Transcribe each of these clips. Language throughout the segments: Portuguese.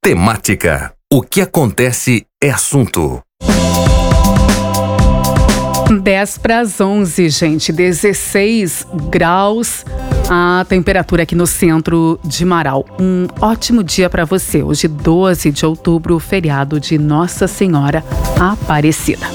Temática. O que acontece é assunto. 10 para as 11, gente. 16 graus a temperatura aqui no centro de Marau. Um ótimo dia para você. Hoje, 12 de outubro, feriado de Nossa Senhora Aparecida.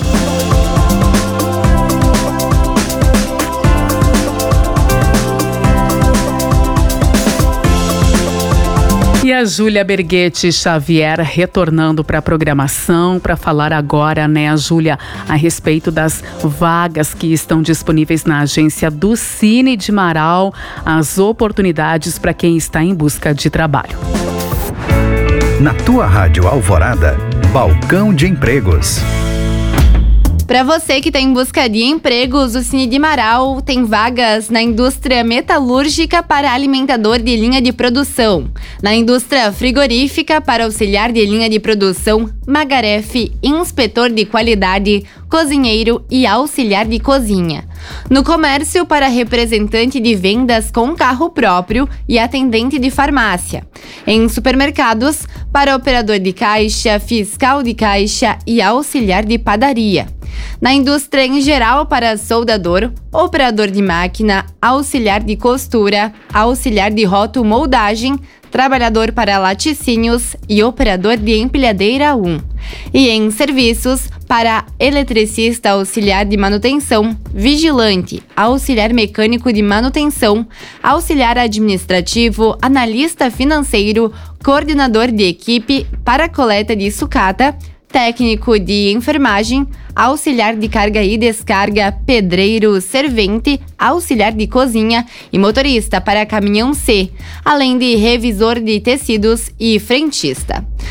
E a Júlia Berghetti Xavier retornando para a programação para falar agora, né, Júlia, a respeito das vagas que estão disponíveis na agência do Cine de Marau, as oportunidades para quem está em busca de trabalho. Na tua Rádio Alvorada, Balcão de Empregos. Para você que está em busca de empregos, o Cine de Marau tem vagas na indústria metalúrgica para alimentador de linha de produção, na indústria frigorífica para auxiliar de linha de produção, magarefe, inspetor de qualidade, cozinheiro e auxiliar de cozinha. No comércio, para representante de vendas com carro próprio e atendente de farmácia. Em supermercados, para operador de caixa, fiscal de caixa e auxiliar de padaria. Na indústria em geral, para soldador, operador de máquina, auxiliar de costura, auxiliar de rotomoldagem, trabalhador para laticínios e operador de empilhadeira 1. E em serviços, para eletricista auxiliar de manutenção, vigilante, auxiliar mecânico de manutenção, auxiliar administrativo, analista financeiro, coordenador de equipe para coleta de sucata, técnico de enfermagem, auxiliar de carga e descarga, pedreiro, servente, auxiliar de cozinha e motorista para caminhão C, além de revisor de tecidos e frentista.